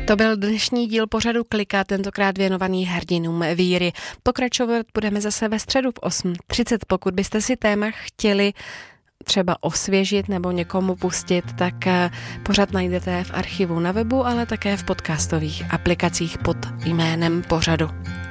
To byl dnešní díl pořadu Klika, tentokrát věnovaný hrdinům víry. Pokračovat budeme zase ve středu v 8:30. Pokud byste si téma chtěli třeba osvěžit nebo někomu pustit, tak pořad najdete v archivu na webu, ale také v podcastových aplikacích pod jménem pořadu.